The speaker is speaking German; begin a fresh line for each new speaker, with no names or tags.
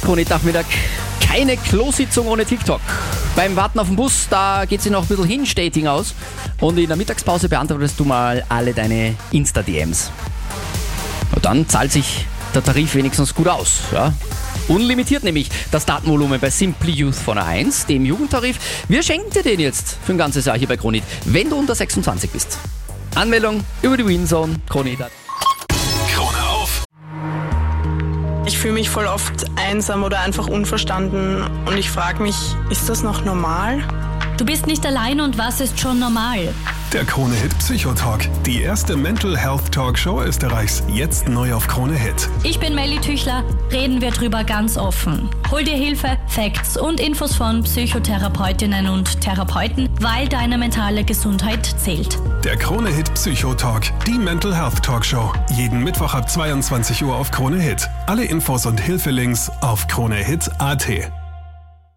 Kronit-Nachmittag. Keine Klositzung ohne TikTok. Beim Warten auf den Bus, da geht sich noch ein bisschen Hinge-Dating aus. Und in der Mittagspause beantwortest du mal alle deine Insta-DMs. Und dann zahlt sich der Tarif wenigstens gut aus. Ja? Unlimitiert nämlich das Datenvolumen bei Simply Youth von A1, dem Jugendtarif. Wir schenken dir den jetzt für ein ganzes Jahr hier bei Kronit, wenn du unter 26 bist. Anmeldung über die WinZone, Kronit.
Krone auf.
Ich fühle mich voll oft einsam oder einfach unverstanden und ich frage mich, ist das noch normal?
Du bist nicht allein und was ist schon normal?
Der Krone Hit Psychotalk, die erste Mental Health Talkshow Österreichs, jetzt neu auf Krone Hit.
Ich bin Melly Tüchler, reden wir drüber ganz offen. Hol dir Hilfe, Facts und Infos von Psychotherapeutinnen und Therapeuten, weil deine mentale Gesundheit zählt.
Der Krone Hit Psychotalk, die Mental Health Talkshow, jeden Mittwoch ab 22 Uhr auf Krone Hit. Alle Infos und Hilfelinks auf kronehit.at.